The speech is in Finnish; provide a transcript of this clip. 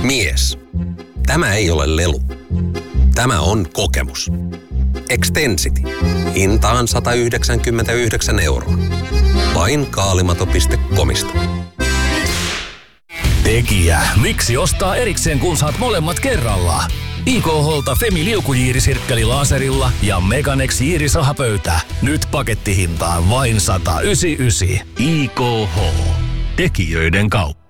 Mies. Tämä ei ole lelu. Tämä on kokemus. Extensity. Hintaan 199 €. Vain kaalimato.comista. Tekijä. Miksi ostaa erikseen, kun saat molemmat kerralla? IKH:lta Femi liukujiirisirkkeli laserilla ja Meganex jiirisahapöytä. Nyt pakettihintaan vain 199. IKH. Tekijöiden kauppa.